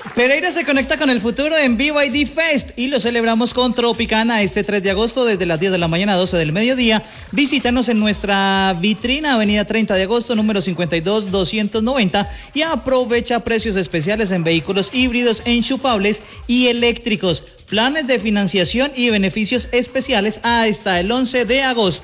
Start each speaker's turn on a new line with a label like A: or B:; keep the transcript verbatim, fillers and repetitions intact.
A: Pereira se conecta con el futuro en B Y D Fest y lo celebramos con Tropicana este tres de agosto desde las diez de la mañana a doce del mediodía. Visítanos en nuestra vitrina, avenida treinta de agosto, número cincuenta y dos doscientos noventa, y aprovecha precios especiales en vehículos híbridos, enchufables y eléctricos. Planes de financiación y beneficios especiales hasta el once de agosto.